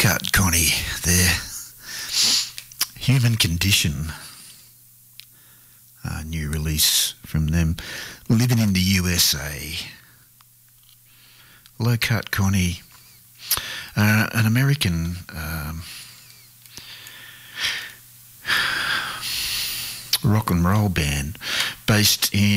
Cut Connie there. Human Condition. New release from them. Living in the USA. Low Cut Connie. An American rock and roll band based in